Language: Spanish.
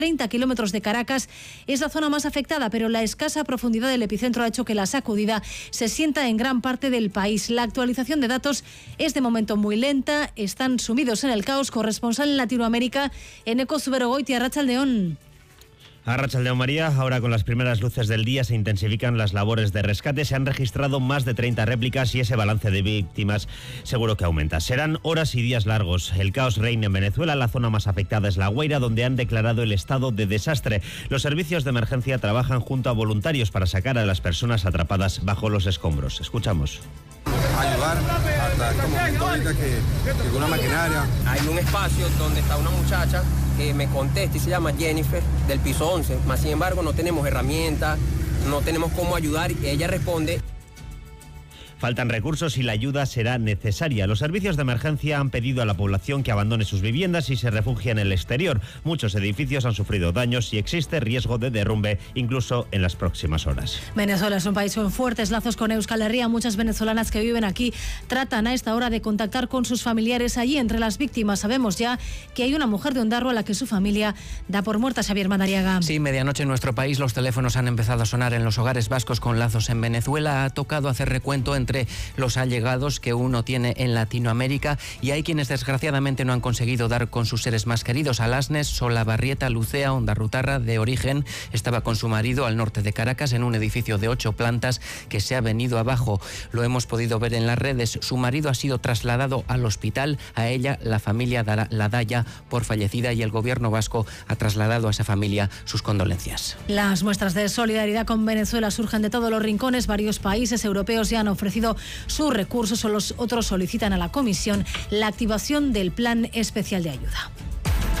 30 kilómetros de Caracas es la zona más afectada, pero la escasa profundidad del epicentro ha hecho que la sacudida se sienta en gran parte del país. La actualización de datos es de momento muy lenta, están sumidos en el caos. Corresponsal en Latinoamérica en Ecos Zuberogoitia, Arratsaldeon. Arratsaldeon, María. Ahora, con las primeras luces del día, se intensifican las labores de rescate. Se han registrado más de 30 réplicas y ese balance de víctimas seguro que aumenta. Serán horas y días largos. El caos reina en Venezuela. La zona más afectada es La Guaira, donde han declarado el estado de desastre. Los servicios de emergencia trabajan junto a voluntarios para sacar a las personas atrapadas bajo los escombros. Escuchamos. Ayudar hasta este momento ahorita que llegó una maquinaria. Hay un espacio donde está una muchacha que me contesta y se llama Jennifer, del piso 11, mas sin embargo no tenemos herramientas, no tenemos cómo ayudar, y ella responde. Faltan recursos y la ayuda será necesaria. Los servicios de emergencia han pedido a la población que abandone sus viviendas y se refugie en el exterior. Muchos edificios han sufrido daños y existe riesgo de derrumbe incluso en las próximas horas. Venezuela es un país con fuertes lazos con Euskal Herria. Muchas venezolanas que viven aquí tratan a esta hora de contactar con sus familiares allí. Entre las víctimas sabemos ya que hay una mujer de Ondarroa a la que su familia da por muerta. Xavier Madariaga. Sí, medianoche en nuestro país los teléfonos han empezado a sonar en los hogares vascos con lazos en Venezuela. Ha tocado hacer recuento entre los allegados que uno tiene en Latinoamérica, y hay quienes desgraciadamente no han conseguido dar con sus seres más queridos. Alasnes, Solabarrieta Lucea, ondarrutarra de origen, estaba con su marido al norte de Caracas en un edificio de 8 plantas que se ha venido abajo. Lo hemos podido ver en las redes. Su marido ha sido trasladado al hospital. A ella la familia la da ya por fallecida y el gobierno vasco ha trasladado a esa familia sus condolencias. Las muestras de solidaridad con Venezuela surgen de todos los rincones. Varios países europeos ya han ofrecido sus recursos, otros solicitan a la Comisión la activación del plan especial de ayuda.